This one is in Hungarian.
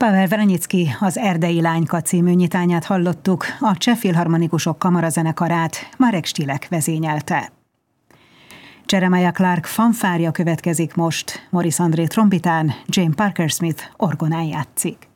Pavel Vraniczky az Erdei Lányka című nyitányát hallottuk, a Cseh Filharmonikusok Kamarazenekarát Marek Stilek vezényelte. Jeremiah Clark fanfárja következik most, Maurice André trombitán, Jane Parker Smith orgonán játszik.